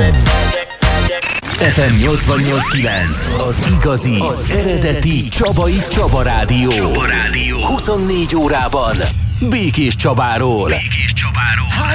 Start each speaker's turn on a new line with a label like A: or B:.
A: FM 88.9, az igazi, az eredeti Csabai Csaba Rádió. 24 órában Békés Csabáról.